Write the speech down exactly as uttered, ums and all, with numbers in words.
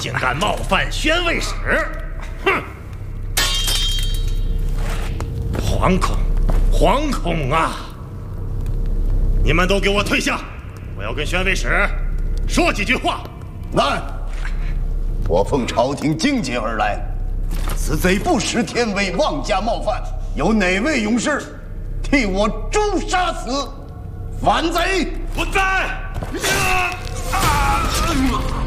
竟敢冒犯宣慰使！哼！惶恐，惶恐啊！你们都给我退下！我要跟宣慰使说几句话。 来，我奉朝廷境界而来，此贼不识天威，妄加冒犯，有哪位勇士替我诛杀此反贼？ 不在！啊啊